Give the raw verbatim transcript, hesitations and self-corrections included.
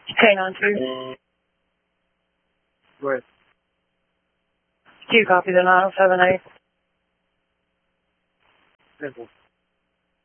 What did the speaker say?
K nine two. Where? Do you copy the nine oh seven eight? Simple.